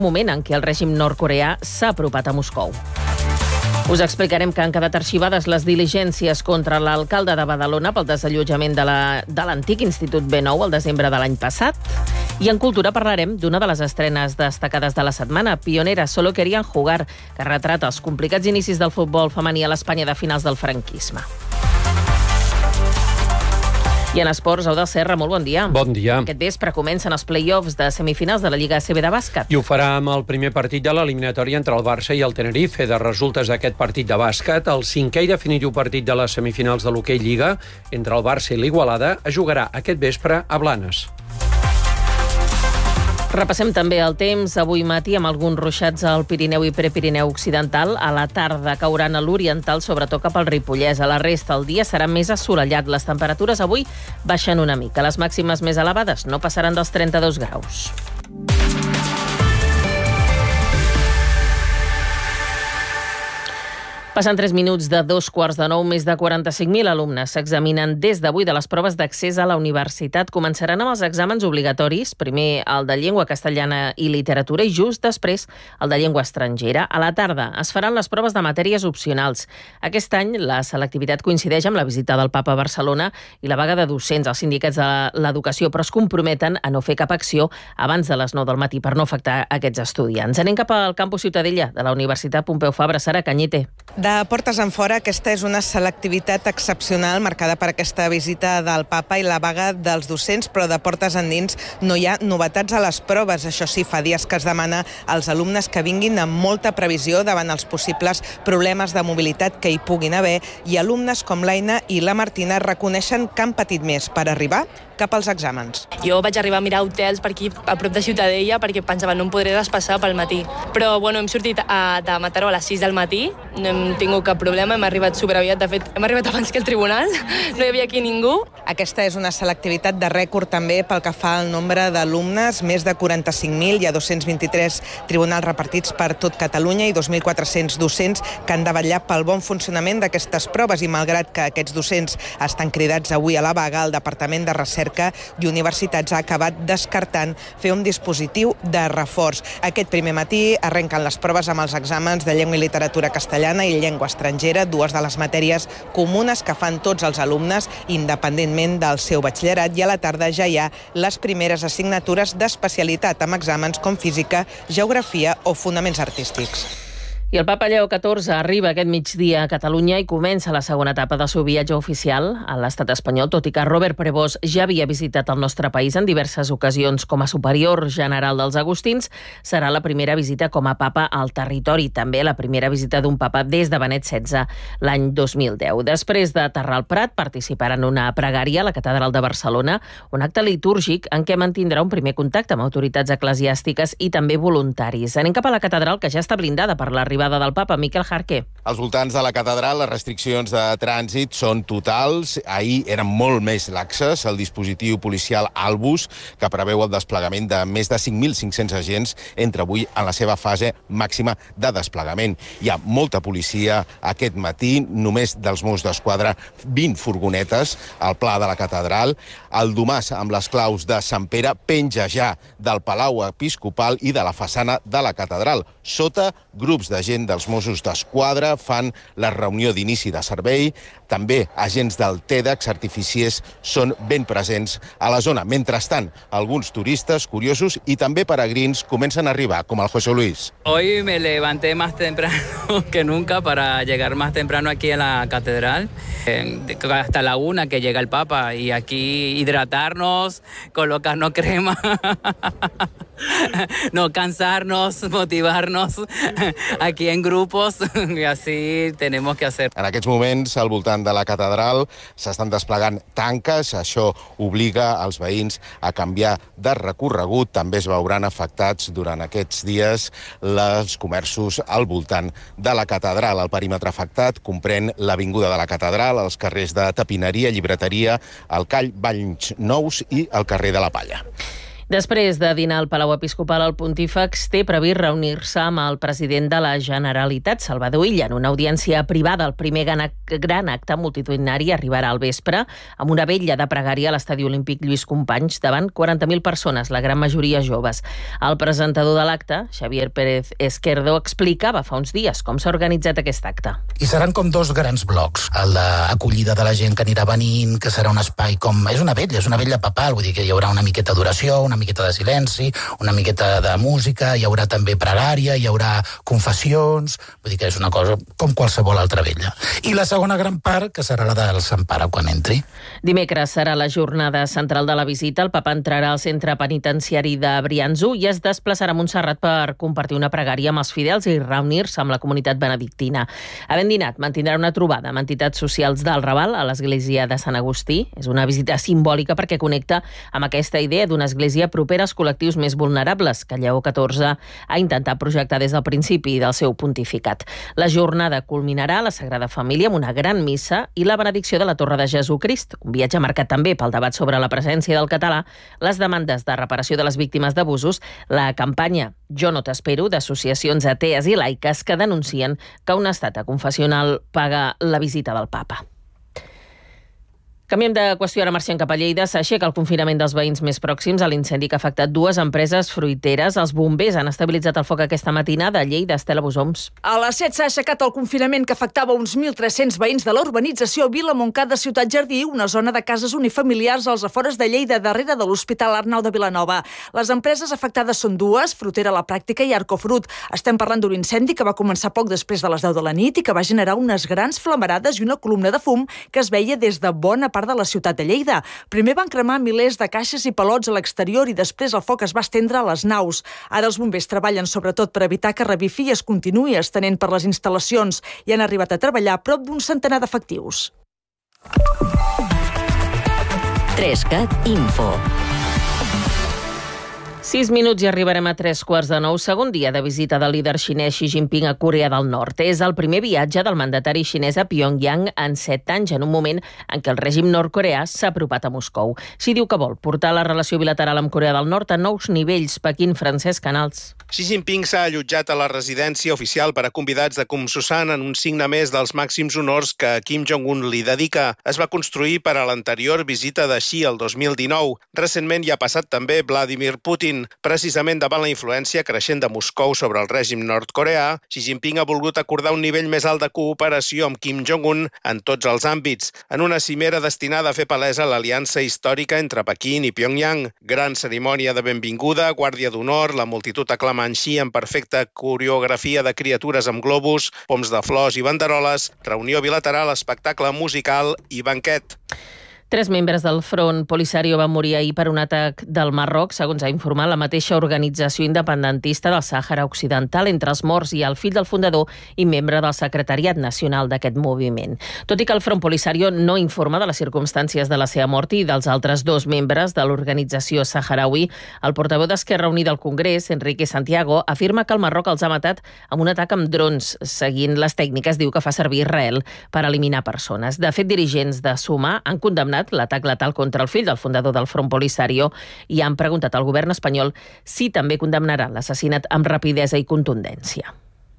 moment en què el règim nord-coreà s'ha apropat a Moscou. Us explicarem que han quedat arxivades les diligències contra l'alcalde de Badalona pel desallotjament de l'antic Institut B9 al desembre de l'any passat. I en cultura parlarem d'una de les estrenes destacades de la setmana, Pionera, solo querían jugar, que retrata els complicats inicis del futbol femení a l'Espanya de finals del franquisme. I en esports, Eudald Serra, molt bon dia. Bon dia. Aquest vespre comencen els play-offs de semifinals de la Lliga ACB de bàsquet. I ho farà amb el primer partit de l'eliminatòria entre el Barça i el Tenerife. De resultes d'aquest partit de bàsquet, el cinquè i definitiu partit de les semifinals de l'hoquei Lliga entre el Barça i l'Igualada es jugarà aquest vespre a Blanes. Repassem també el temps. Avui matí amb alguns ruixats al Pirineu i Prepirineu occidental. A la tarda cauran a l'oriental, sobretot cap al Ripollès. A la resta el dia serà més assolellat. Les temperatures avui baixen una mica. Les màximes més elevades no passaran dels 32 graus. Passen 3 minuts de 2:45, més de 45.000 alumnes s'examinen des d'avui de les proves d'accés a la universitat. Començaran amb els exàmens obligatoris, primer el de llengua castellana i literatura i just després el de llengua estrangera. A la tarda es faran les proves de matèries opcionals. Aquest any la selectivitat coincideix amb la visita del Papa a Barcelona i la vaga de docents. Els sindicats de l'educació però es comprometen a no fer cap acció abans de les 9 del matí per no afectar aquests estudiants. Anem cap al campus Ciutadella de la Universitat Pompeu Fabra. Sara Cañete. De portes enfora, aquesta és una selectivitat excepcional marcada per aquesta visita del Papa i la vaga dels docents, però de portes endins no hi ha novetats a les proves. Això sí, fa dies que es demana als alumnes que vinguin amb molta previsió davant els possibles problemes de mobilitat que hi puguin haver, i alumnes com l'Aina i la Martina reconeixen que han patit més per arribar cap als exàmens. Jo vaig arribar a mirar hotels per aquí a prop de Ciutadella perquè pensava no em podré despassar pel matí. Però hem sortit de Mataró a les 6 del matí, no hem tingut cap problema, hem arribat superaviat. De fet, hem arribat abans que el tribunal, no hi havia aquí ningú. Aquesta és una selectivitat de rècord també pel que fa al nombre d'alumnes, més de 45.000, hi ha 223 tribunals repartits per tot Catalunya i 2.400 docents que han de vetllar pel bon funcionament d'aquestes proves, i malgrat que aquests docents estan cridats avui a la vaga, el Departament de Recerca i Universitats ha acabat descartant fer un dispositiu de reforç. Aquest primer matí arrenquen les proves amb els exàmens de llengua i literatura castellana i llengua estrangera, dues de les matèries comunes que fan tots els alumnes independentment del seu batxillerat, i a la tarda ja hi ha les primeres assignatures d'especialitat amb exàmens com física, geografia o fonaments artístics. I el Papa Lleó XIV arriba aquest migdia a Catalunya i comença la segona etapa del seu viatge oficial a l'estat espanyol, tot i que Robert Prevost ja havia visitat el nostre país en diverses ocasions com a superior general dels agustins. Serà la primera visita com a papa al territori, també la primera visita d'un papa des de Benet XVI l'any 2010. Després d'aterrar al Prat, participarà en una pregària a la Catedral de Barcelona, un acte litúrgic en què mantindrà un primer contacte amb autoritats eclesiàstiques i també voluntaris. Anem cap a la catedral, que ja està blindada per l'arribada del Papa. Miquel Jarqué. Als voltants de la catedral les restriccions de trànsit són totals. Ahir eren molt més laxes. El dispositiu policial Albus, que preveu el desplegament de més de 5.500 agents, entra avui en la seva fase màxima de desplegament. Hi ha molta policia aquest matí, només dels Mossos d'Esquadra 20 furgonetes al pla de la catedral. El domàs amb les claus de Sant Pere penja ja del Palau Episcopal i de la façana de la catedral. Sota, grups de gent dels Mossos d'Esquadra fan la reunió d'inici de servei. També agents del TEDx artificiers són ben presents a la zona. Mentrestant, alguns turistes curiosos i també peregrins comencen a arribar, com el José Luis. Hoy me levanté más temprano que nunca para llegar más temprano aquí a la catedral. Hasta la 1 que llega el Papa, y aquí hidratarnos, colocarnos crema, no cansarnos, motivarnos aquí en grupos, y así tenemos que hacer. En aquests moments, al voltant de la catedral, s'estan desplegant tanques. Això obliga els veïns a canviar de recorregut. També es veuran afectats durant aquests dies els comerços al voltant de la catedral. El perímetre afectat comprèn l'Avinguda de la Catedral, els carrers de Tapineria, Llibreteria, el Call Valls Nous i el carrer de la Palla. Després de dinar al Palau Episcopal, el pontífex té previst reunir-se amb el president de la Generalitat, Salvador Illa, en una audiència privada. El primer gran acte multitudinari arribarà al vespre amb una vetlla de pregària a l'Estadi Olímpic Lluís Companys davant 40.000 persones, la gran majoria joves. El presentador de l'acte, Xavier Pérez Esquerdo, explicava fa uns dies com s'ha organitzat aquest acte. I seran com dos grans blocs. El d'acollida de la gent que anirà venint, que serà un espai com... És una vetlla papal, vull dir que hi haurà una miqueta d'oració, una miqueta de silenci, una miqueta de música, hi haurà també pregària, hi haurà confessions, vull dir que és una cosa com qualsevol altra vetlla. I la segona gran part, que serà la del Sant Pare quan entri. Dimecres serà la jornada central de la visita. El papa entrarà al centre penitenciari de Brianço i es desplaçarà a Montserrat per compartir una pregària amb els fidels i reunir-se amb la comunitat benedictina. Havent dinat, mantindrà una trobada amb entitats socials del Raval a l'església de Sant Agustí. És una visita simbòlica perquè connecta amb aquesta idea d'una església propera als col·lectius més vulnerables que Lleó XIV ha intentat projectar des del principi del seu pontificat. La jornada culminarà a la Sagrada Família amb una gran missa i la benedicció de la Torre de Jesucrist, un viatge marcat també pel debat sobre la presència del català, les demandes de reparació de les víctimes d'abusos, la campanya Jo no t'espero d'associacions atees i laiques que denuncien que un estat aconfessional paga la visita del papa. Canviem de qüestió, ara marxem cap a Lleida. S'aixeca el confinament dels veïns més pròxims a l'incendi que ha afectat dues empreses fruiteres. Els bombers han estabilitzat el foc aquesta matinada a Lleida. Estela Bosoms. A les 7 s'ha aixecat el confinament que afectava uns 1.300 veïns de la urbanització Vilamontcada Ciutat Jardí, una zona de cases unifamiliars als afores de Lleida, darrere de l'Hospital Arnau de Vilanova. Les empreses afectades són dues, Frutera a la Pràctica i Arcofrut. Estem parlant d'un incendi que va començar poc després de les 10 de la nit i que va generar unes grans flamarades i una columna de fum que es veia des de bona part de la ciutat de Lleida. Primer van cremar milers de caixes i palots a l'exterior i després el foc es va estendre a les naus. Ara els bombers treballen sobretot per evitar que revifi i es continuï estenent per les instal·lacions i han arribat a treballar prop d'un centenar d'efectius. 3CAT Info. 6 minuts i arribarem a 3:15. Segon dia de visita del líder xinès Xi Jinping a Corea del Nord. És el primer viatge del mandatari xinès a Pyongyang en 7 anys, en un moment en què el règim nord-coreà s'ha apropat a Moscou. Xi diu que vol portar la relació bilateral amb Corea del Nord a nous nivells. Pequín, Francesc Canals. Xi Jinping s'ha allotjat a la residència oficial per a convidats de Kumsusan en un signe més dels màxims honors que Kim Jong-un li dedica. Es va construir per a l'anterior visita de Xi el 2019. Recentment hi ha passat també Vladimir Putin. Precisament davant la influència creixent de Moscou sobre el règim nord-coreà, Xi Jinping ha volgut acordar un nivell més alt de cooperació amb Kim Jong-un en tots els àmbits, en una cimera destinada a fer palesa l'aliança històrica entre Pequín i Pyongyang. Gran cerimònia de benvinguda, guàrdia d'honor, la multitud aclamant Xi en perfecta coreografia de criatures amb globus, poms de flors i banderoles, reunió bilateral, espectacle musical i banquet. 3 membres del Front Polisario van morir ahir per un atac del Marroc, segons ha informat la mateixa organització independentista del Sàhara Occidental. Entre els morts hi ha el fill del fundador i membre del secretariat nacional d'aquest moviment. Tot i que el Front Polisario no informa de les circumstàncies de la seva mort i dels altres 2 membres de l'organització saharaui, el portaveu d'Esquerra Unida al Congrés, Enrique Santiago, afirma que el Marroc els ha matat amb un atac amb drons, seguint les tècniques, diu, que fa servir Israel per eliminar persones. De fet, dirigents de Suma han condemnat l'atac letal contra el fill del fundador del Front Polisario i han preguntat al govern espanyol si també condemnarà l'assassinat amb rapidesa i contundència.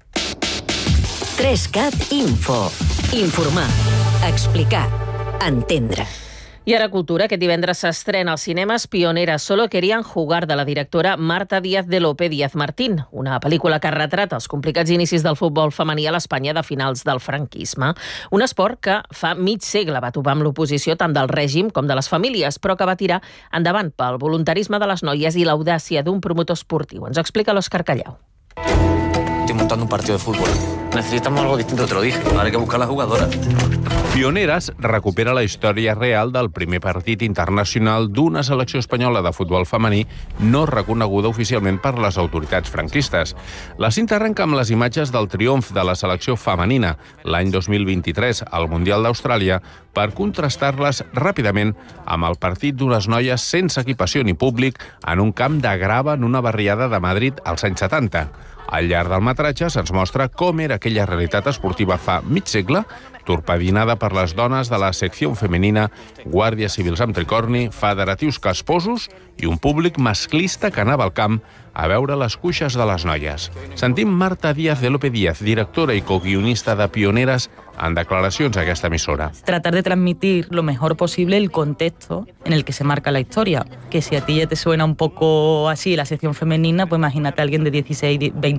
3CAT Info. Informar, explicar, entendre. I ara cultura. Aquest divendres s'estrena als cinemes Pioneras solo querían jugar, de la directora Marta Díaz de Lope Díaz Martín, una pel·lícula que retrata els complicats inicis del futbol femení a l'Espanya de finals del franquisme. Un esport que fa mig segle va topar amb l'oposició tant del règim com de les famílies, però que va tirar endavant pel voluntarisme de les noies i l'audàcia d'un promotor esportiu. Ens explica l'Òscar Callau. Estoy montando un partido de fútbol. Necesitamos algo distinto, te lo dije. Ahora hay que buscar las jugadoras. Pioneras recupera la història real del primer partit internacional d'una selecció espanyola de futbol femení no reconeguda oficialment per les autoritats franquistes. La cinta arrenca amb les imatges del triomf de la selecció femenina l'any 2023 al Mundial d'Austràlia per contrastar-les ràpidament amb el partit d'unes noies sense equipació ni públic en un camp de grava en una barriada de Madrid als anys 70. Al llarg del metratge se'ns mostra com era aquella realitat esportiva fa mig segle, torpedinada per les dones de la secció femenina, guàrdies civils amb tricorni, federatius casposos i un públic masclista que anava al camp a veure les cuixes de les noies. Sentim Marta Díaz de López Díaz, directora i coguionista de Pioneres, en declaracions a aquesta emissora. Tratar de transmitir lo mejor posible el contexto en el que se marca la historia. Que si a ti ya te suena un poco así la sección femenina, pues imagínate a alguien de 16, 20